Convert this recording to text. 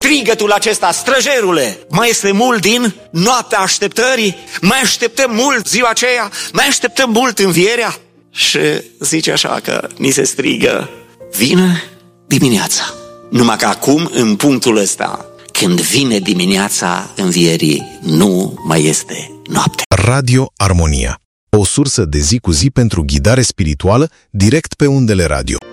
strigătul acesta, străjerule, mai este mult din noaptea așteptării, mai așteptăm mult ziua aceea, mai așteptăm mult învierea. Și zice așa că ni se strigă, vine dimineața. Numai că acum, în punctul ăsta, când vine dimineața învierii, nu mai este noapte. Radio Armonia, o sursă de zi cu zi pentru ghidare spirituală direct pe undele radio.